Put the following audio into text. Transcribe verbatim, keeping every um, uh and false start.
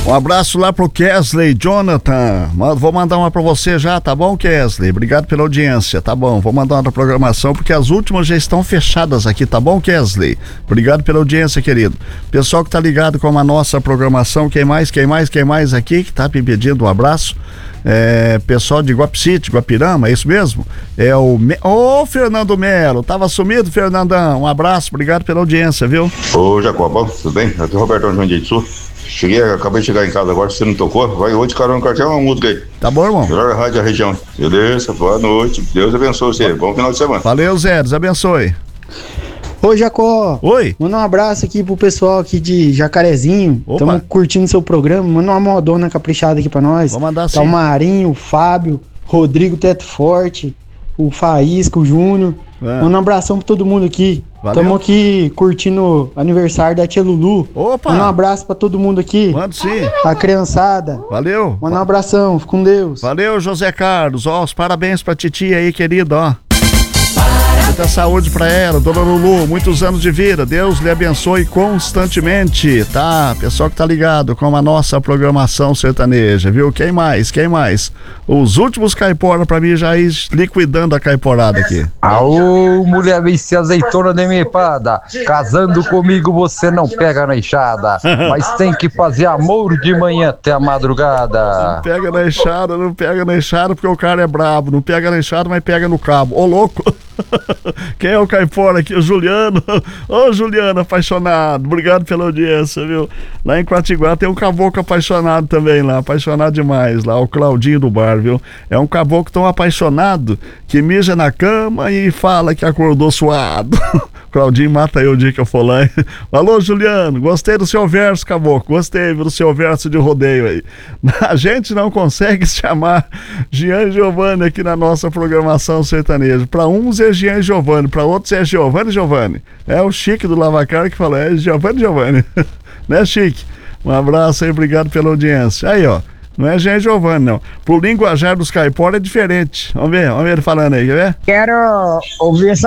Um abraço lá pro Kesley, Jonathan. Vou mandar uma pra você já, tá bom, Kesley? Obrigado pela audiência, tá bom. Vou mandar uma programação, porque as últimas já estão fechadas aqui, tá bom, Kesley? Obrigado pela audiência, querido. Pessoal que tá ligado com a nossa programação, quem mais, quem mais, quem mais aqui, que tá me pedindo um abraço. É, pessoal de Guapcity, Guapirama, é isso mesmo? É o... Me... Ô, Fernando Melo, tava sumido, Fernandão? Um abraço, obrigado pela audiência, viu? Ô, Jacob, tudo bem? Aqui é o Robertão de Joinville do Sul. Cheguei, acabei de chegar em casa agora, se você não tocou, vai hoje, carona, no cartão, uma música aí. Tá bom, irmão? Melhor rádio da região. Beleza, boa noite, Deus abençoe você, bom final de semana. Valeu, Zé, Deus abençoe. Ô, Jacó. Oi. Manda um abraço aqui pro pessoal aqui de Jacarezinho. Estamos curtindo seu programa. Manda uma modona caprichada aqui pra nós. Vou mandar sim. Tá o Marinho, o Fábio, Rodrigo Teto Forte, o Faísca, o Júnior. É. Manda um abração pra todo mundo aqui. Estamos aqui curtindo o aniversário da tia Lulu. Opa. Manda um abraço pra todo mundo aqui. Manda sim. A criançada. Valeu. Manda um abração, fica com Deus. Valeu, José Carlos. Ó, os parabéns pra titia aí, querido, ó. Muita saúde pra ela, dona Lulu, muitos anos de vida, Deus lhe abençoe constantemente, tá? Pessoal que tá ligado com a nossa programação sertaneja, viu? Quem mais? Quem mais? Os últimos caipora pra mim já ir liquidando a caiporada aqui. Aô, mulher bem se azeitona de minha espada, casando comigo você não pega na enxada, mas tem que fazer amor de manhã até a madrugada. Não pega na enxada, não pega na enxada porque o cara é brabo, não pega na enxada, mas pega no cabo. Ô, louco! Quem é o caipora aqui? O Juliano. Ô, oh, Juliano, apaixonado. Obrigado pela audiência, viu? Lá em Quatiguá tem um caboclo apaixonado também lá, apaixonado demais lá, o Claudinho do bar, viu? É um caboclo tão apaixonado que mija na cama e fala que acordou suado. Claudinho mata eu o dia que eu for lá. Alô, Juliano, gostei do seu verso, caboclo, gostei do seu verso de rodeio aí. A gente não consegue chamar Jean Giovanni aqui na nossa programação sertaneja. Para uns é Jean Giovanni, para outros é Giovanni Giovanni. É o Chique do Lavacar que fala, é Giovanni Giovanni. Né, Chique? Um abraço aí, obrigado pela audiência. Aí, ó, não é Jean Giovanni, não. Pro linguajar dos caipora é diferente. Vamos ver, vamos ver ele falando aí, quer ver? Quero ouvir essa